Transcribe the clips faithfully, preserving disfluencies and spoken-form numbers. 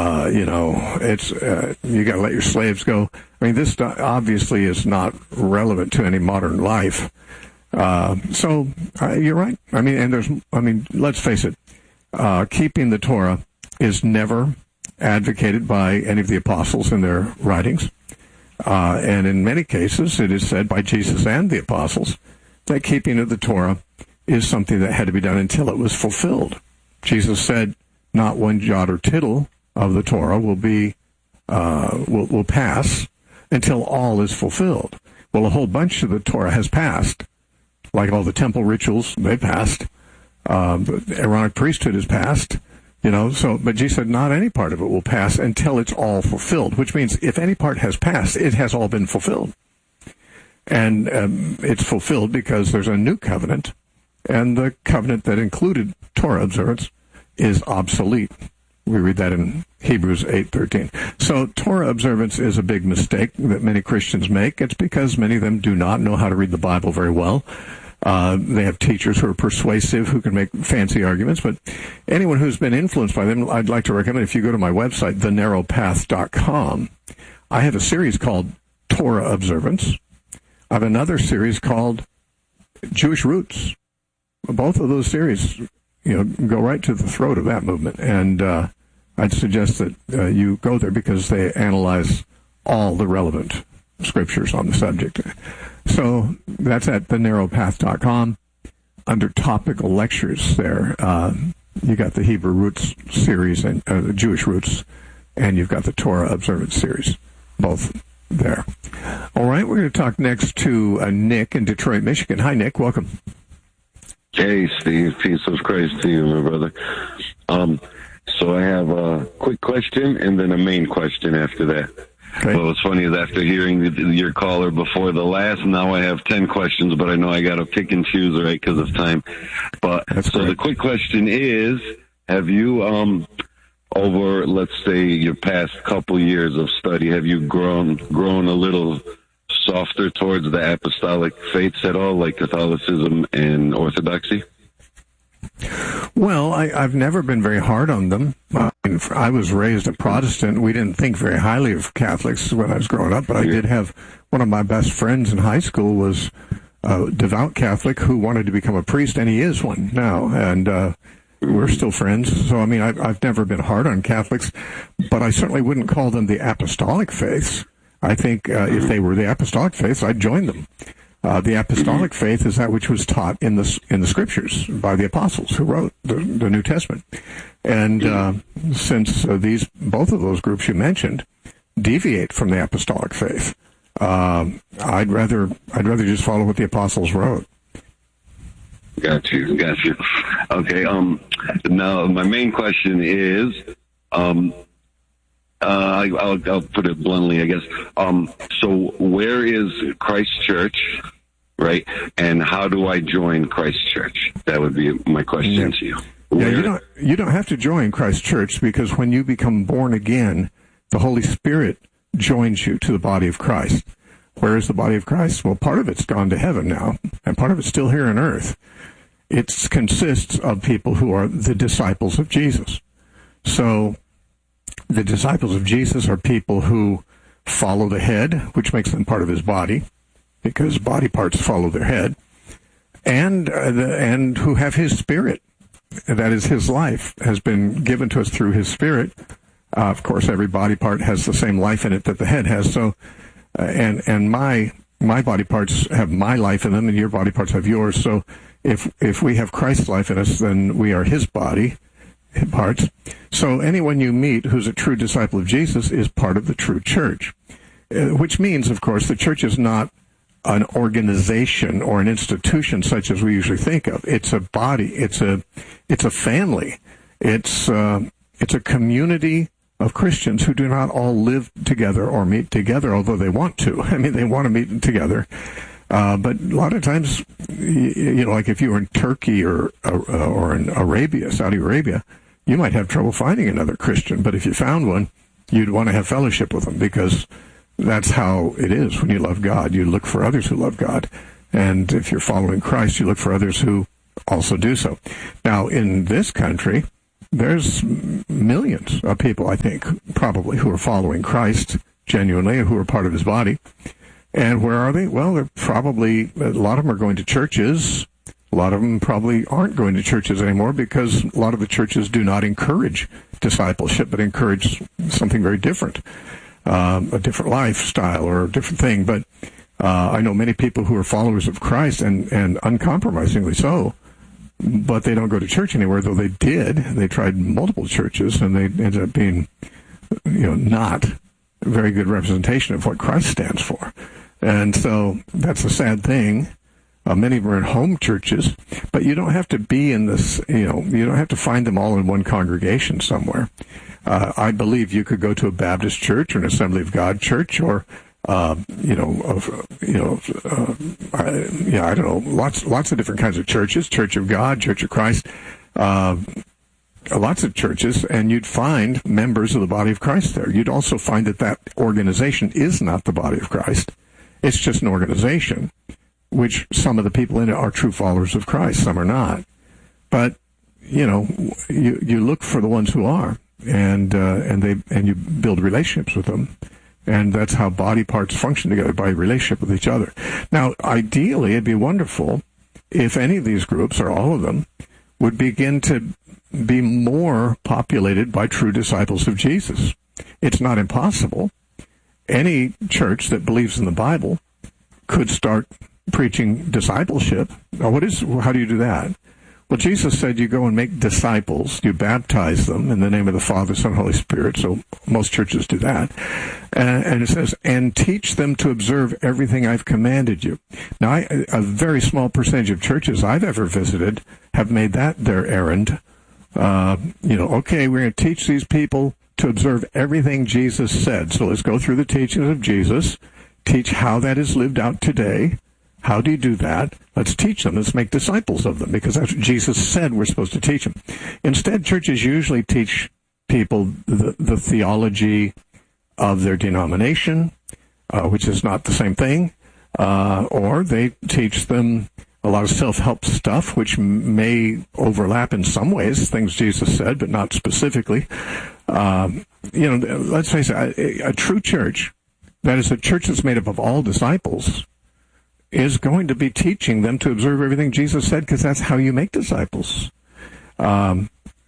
Uh, you know, it's uh, you got to let your slaves go. I mean, this obviously is not relevant to any modern life. Uh, so uh, you're right. I mean, and there's, I mean, let's face it, uh, keeping the Torah is never advocated by any of the apostles in their writings. Uh, and in many cases, it is said by Jesus and the apostles that keeping of the Torah is something that had to be done until it was fulfilled. Jesus said, not one jot or tittle of the Torah will be, uh, will, will pass until all is fulfilled. Well, a whole bunch of the Torah has passed. Like all the temple rituals, they passed. Uh, the Aaronic priesthood has passed, you know. So, but Jesus said not any part of it will pass until it's all fulfilled, which means if any part has passed, it has all been fulfilled. And um, it's fulfilled because there's a new covenant, and the covenant that included Torah observance is obsolete. We read that in Hebrews eight thirteen. So Torah observance is a big mistake that many Christians make. It's because many of them do not know how to read the Bible very well. Uh, they have teachers who are persuasive, who can make fancy arguments, but anyone who's been influenced by them, I'd like to recommend, if you go to my website, the narrow path dot com, I have a series called Torah Observance. I have another series called Jewish Roots. Both of those series, you know, go right to the throat of that movement, and uh, I'd suggest that uh, you go there because they analyze all the relevant scriptures on the subject. So that's at the narrow path dot com. Under topical lectures there, uh, you got the Hebrew Roots series and uh, the Jewish Roots, and you've got the Torah Observance series, both there. All right, we're going to talk next to uh, Nick in Detroit, Michigan. Hi, Nick. Welcome. Hey, Steve. Peace of Christ to you, my brother. Um, so I have a quick question and then a main question after that. Okay. What was funny is after hearing the, your caller before the last, now I have ten questions, but I know I got to pick and choose, right, because of time. But That's so great. The quick question is, have you, um, over, let's say, your past couple years of study, have you grown grown a little softer towards the apostolic faiths at all, like Catholicism and Orthodoxy? Well, I, I've never been very hard on them. I, mean, I was raised a Protestant. We didn't think very highly of Catholics when I was growing up, but I did have one of my best friends in high school was a devout Catholic who wanted to become a priest, and he is one now, and uh, we're still friends. So, I mean, I've, I've never been hard on Catholics, but I certainly wouldn't call them the apostolic faiths. I think uh, if they were the apostolic faiths, I'd join them. Uh, the apostolic faith is that which was taught in the in the scriptures by the apostles who wrote the, the New Testament. And uh, since uh, these both of those groups you mentioned deviate from the apostolic faith, uh, I'd rather I'd rather just follow what the apostles wrote. Got you, got you. Okay. Um. Now my main question is, um. Uh, I, I'll, I'll put it bluntly, I guess. Um, so where is Christ Church, right? And how do I join Christ Church? That would be my question yeah. to you. Where? Yeah, you don't, you don't have to join Christ Church because when you become born again, the Holy Spirit joins you to the body of Christ. Where is the body of Christ? Well, part of it's gone to heaven now, and part of it's still here on earth. It consists of people who are the disciples of Jesus. So the disciples of Jesus are people who follow the head, which makes them part of his body, because body parts follow their head, and uh, the, and who have his spirit. That is, his life has been given to us through his spirit. Uh, of course, every body part has the same life in it that the head has. So, uh, and and my my body parts have my life in them, and your body parts have yours. So, if if we have Christ's life in us, then we are his body parts. So anyone you meet who's a true disciple of Jesus is part of the true church, uh, which means, of course, the church is not an organization or an institution such as we usually think of. It's a body. It's a it's a family. It's uh, it's a community of Christians who do not all live together or meet together, although they want to. I mean, they want to meet together. Uh, but a lot of times, you know, like if you were in Turkey or uh, or in Arabia, Saudi Arabia, you might have trouble finding another Christian. But if you found one, you'd want to have fellowship with them, because that's how it is when you love God. You look for others who love God. And if you're following Christ, you look for others who also do so. Now, in this country, there's millions of people, I think, probably, who are following Christ genuinely, who are part of his body. And where are they? Well, they're probably, a lot of them are going to churches. A lot of them probably aren't going to churches anymore because a lot of the churches do not encourage discipleship, but encourage something very different, um, a different lifestyle or a different thing. But uh, I know many people who are followers of Christ, and, and uncompromisingly so, but they don't go to church anywhere, though they did. They tried multiple churches, and they ended up being, you know, not a very good representation of what Christ stands for. And so that's a sad thing. Uh, many of them are in home churches, but you don't have to be in this, you know, you don't have to find them all in one congregation somewhere. Uh, I believe you could go to a Baptist church or an Assembly of God church or, uh, you know, of, you know, uh, I, yeah, I don't know, lots, lots of different kinds of churches, Church of God, Church of Christ, uh, lots of churches, and you'd find members of the body of Christ there. You'd also find that that organization is not the body of Christ. It's just an organization, which some of the people in it are true followers of Christ, some are not. But, you know, you you look for the ones who are, and uh, and they and you build relationships with them. And that's how body parts function together, by relationship with each other. Now, ideally, it'd be wonderful if any of these groups, or all of them, would begin to be more populated by true disciples of Jesus. It's not impossible. Any church that believes in the Bible could start preaching discipleship. Now, what is, how do you do that? Well, Jesus said you go and make disciples. You baptize them in the name of the Father, Son, Holy Spirit. So most churches do that. And, and it says, and teach them to observe everything I've commanded you. Now, I, a very small percentage of churches I've ever visited have made that their errand. Uh, you know, okay, we're going to teach these people to observe everything Jesus said. So let's go through the teachings of Jesus, teach how that is lived out today. How do you do that? Let's teach them. Let's make disciples of them, because that's what Jesus said we're supposed to teach them. Instead, churches usually teach people the, the theology of their denomination, uh, which is not the same thing, uh, or they teach them a lot of self-help stuff, which may overlap in some ways, things Jesus said, but not specifically. Um, you know, let's face it, a, a true church, that is a church that's made up of all disciples, is going to be teaching them to observe everything Jesus said, because that's how you make disciples. Um,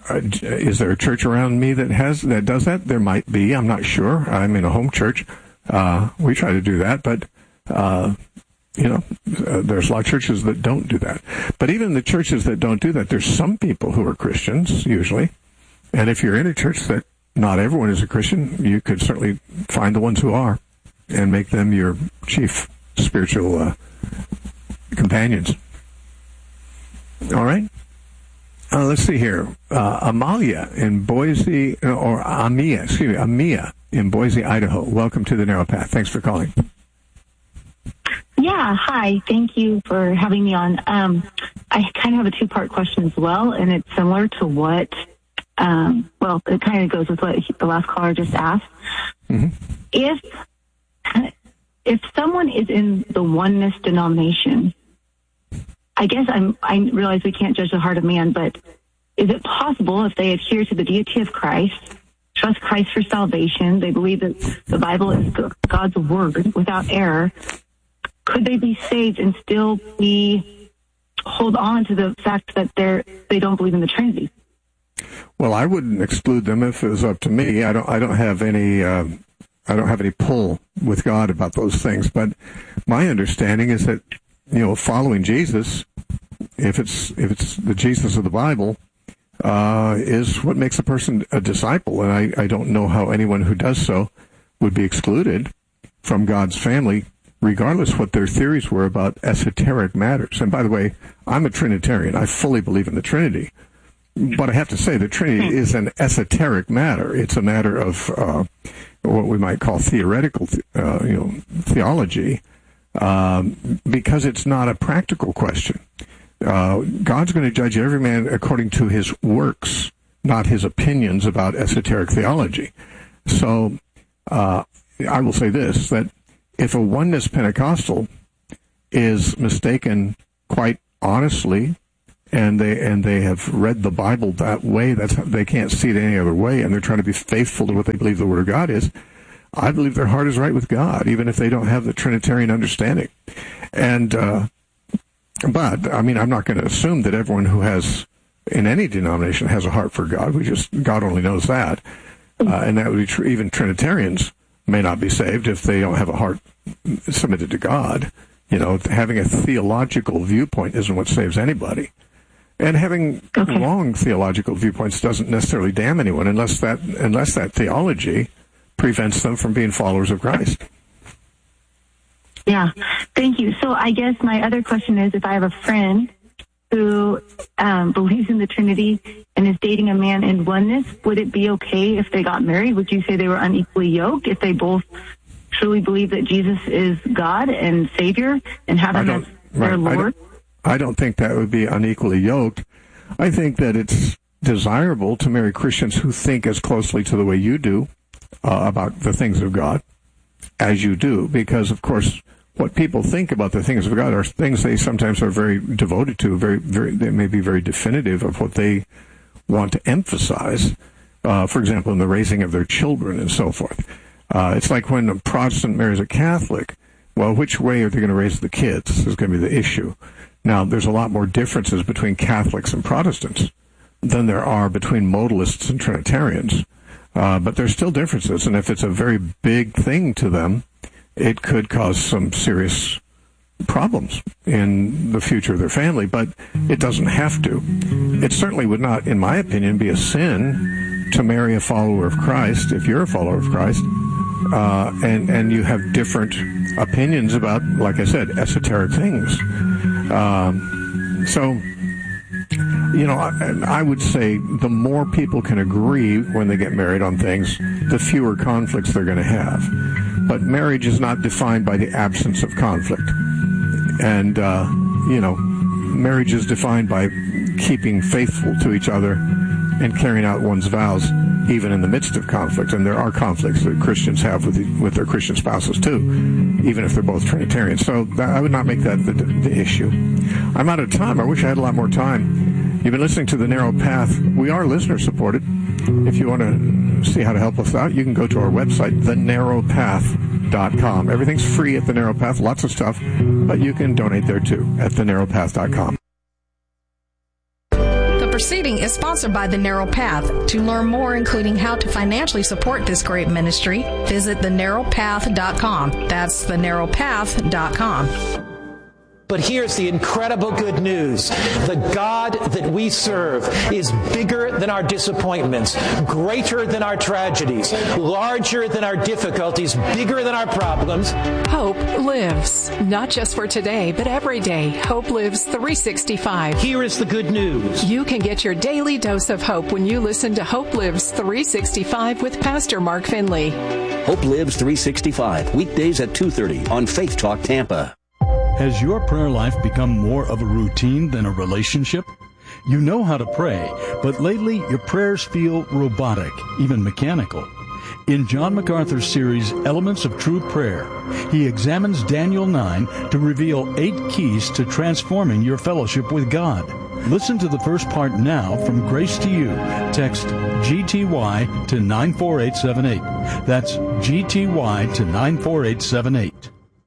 is there a church around me that has that does that? There might be. I'm not sure. I'm in a home church. Uh, we try to do that, but uh, you know, uh, there's a lot of churches that don't do that. But even the churches that don't do that, there's some people who are Christians usually. And if you're in a church that not everyone is a Christian, you could certainly find the ones who are and make them your chief spiritual uh, companions. All right. Uh, let's see here. Uh, Amalia in Boise, or Amia, excuse me, Amia in Boise, Idaho. Welcome to the Narrow Path. Thanks for calling. Yeah, hi. Thank you for having me on. Um, I kind of have a two-part question as well, and it's similar to what, um, well, it kind of goes with what the last caller just asked. Mm-hmm. If if someone is in the oneness denomination, I guess I'm, I realize we can't judge the heart of man, but is it possible if they adhere to the deity of Christ, trust Christ for salvation, they believe that the Bible is God's word without error, could they be saved and still be hold on to the fact that they're they don't believe in the Trinity? Well, I wouldn't exclude them if it was up to me. I don't. I don't have any. Uh, I don't have any pull with God about those things. But my understanding is that, you know, following Jesus, if it's if it's the Jesus of the Bible, uh, is what makes a person a disciple. And I, I don't know how anyone who does so would be excluded from God's family, regardless what their theories were about esoteric matters. And by the way, I'm a Trinitarian. I fully believe in the Trinity. But I have to say the Trinity is an esoteric matter. It's a matter of uh, what we might call theoretical, uh, you know, theology, um, because it's not a practical question. Uh, God's going to judge every man according to his works, not his opinions about esoteric theology. So uh, I will say this, that if a oneness Pentecostal is mistaken quite honestly and they and they have read the Bible that way. That's they can't see it any other way, and they're trying to be faithful to what they believe the Word of God is. I believe their heart is right with God, even if they don't have the Trinitarian understanding. And uh, but I mean, I'm not going to assume that everyone who has in any denomination has a heart for God. We just God only knows that, uh, and that would be true. Even Trinitarians may not be saved if they don't have a heart submitted to God. You know, having a theological viewpoint isn't what saves anybody. And having okay. wrong theological viewpoints doesn't necessarily damn anyone unless that unless that theology prevents them from being followers of Christ. Yeah, thank you. So I guess my other question is, if I have a friend who um, believes in the Trinity and is dating a man in oneness, would it be okay if they got married? Would you say they were unequally yoked if they both truly believe that Jesus is God and Savior and have him as their right, Lord? I don't, I don't think that would be unequally yoked. I think that it's desirable to marry Christians who think as closely to the way you do uh, about the things of God as you do, because, of course, what people think about the things of God are things they sometimes are very devoted to, very, very, they may be very definitive of what they want to emphasize, uh, for example, in the raising of their children and so forth. Uh, it's like when a Protestant marries a Catholic. Well, which way are they going to raise the kids is going to be the issue. Now, there's a lot more differences between Catholics and Protestants than there are between modalists and Trinitarians. Uh, but there's still differences, and if it's a very big thing to them, it could cause some serious problems in the future of their family, but it doesn't have to. It certainly would not, in my opinion, be a sin to marry a follower of Christ if you're a follower of Christ, uh, and, and you have different opinions about, like I said, esoteric things. Um, so... You know, I, I would say the more people can agree when they get married on things, the fewer conflicts they're going to have. But marriage is not defined by the absence of conflict. And, uh, you know, marriage is defined by keeping faithful to each other and carrying out one's vows, even in the midst of conflict. And there are conflicts that Christians have with the, with their Christian spouses, too, even if they're both Trinitarians. So that, I would not make that the, the issue. I'm out of time. I wish I had a lot more time. You've been listening to The Narrow Path. We are listener-supported. If you want to see how to help us out, you can go to our website, the narrow path dot com. Everything's free at The Narrow Path, lots of stuff, but you can donate there, too, at the narrow path dot com. The proceeding is sponsored by The Narrow Path. To learn more, including how to financially support this great ministry, visit the narrow path dot com. That's the narrow path dot com. But here's the incredible good news. The God that we serve is bigger than our disappointments, greater than our tragedies, larger than our difficulties, bigger than our problems. Hope lives, not just for today, but every day. Hope lives three sixty-five. Here is the good news. You can get your daily dose of hope when you listen to Hope Lives three sixty-five with Pastor Mark Finley. Hope Lives three sixty-five, weekdays at two thirty on Faith Talk Tampa. Has your prayer life become more of a routine than a relationship? You know how to pray, but lately your prayers feel robotic, even mechanical. In John MacArthur's series, Elements of True Prayer, he examines Daniel nine to reveal eight keys to transforming your fellowship with God. Listen to the first part now from Grace to You. Text G T Y to nine four eight seven eight. That's G T Y to nine four eight seven eight.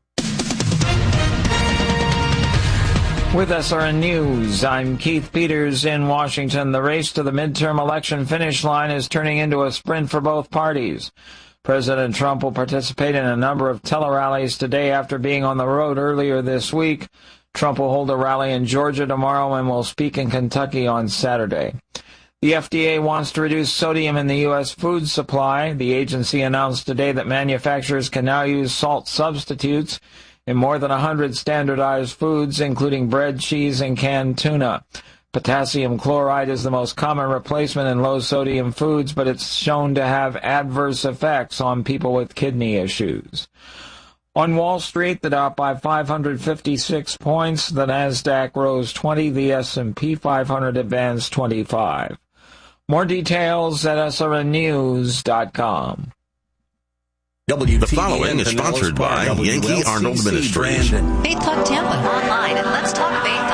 With S R N News, I'm Keith Peters in Washington. The race to the midterm election finish line is turning into a sprint for both parties. President Trump will participate in a number of tele-rallies today after being on the road earlier this week. Trump will hold a rally in Georgia tomorrow and will speak in Kentucky on Saturday. The F D A wants to reduce sodium in the U S food supply. The agency announced today that manufacturers can now use salt substitutes in more than one hundred standardized foods, including bread, cheese, and canned tuna. Potassium chloride is the most common replacement in low-sodium foods, but it's shown to have adverse effects on people with kidney issues. On Wall Street, the Dow by five hundred fifty-six points, the NASDAQ rose twenty, the S and P five hundred advanced twenty-five. More details at S R N news dot com. The following is sponsored by Yankee Arnold Ministries. Faith Talk Tampa online at lets talk faith